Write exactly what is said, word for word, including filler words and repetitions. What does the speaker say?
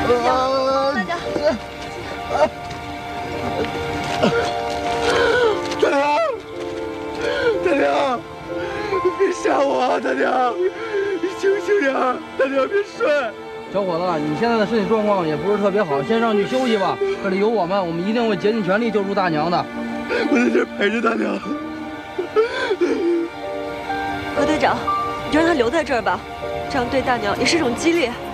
娘，大娘， 大娘，大娘，别杀我啊！大娘，你清醒点，大娘别睡。 小伙子，你现在的身体状况也不是特别好，先上去休息吧。这里有我们，我们一定会竭尽全力救助大娘的。 我在这儿陪着大娘。 何队长，你就让他留在这儿吧，这样对大娘也是一种激励。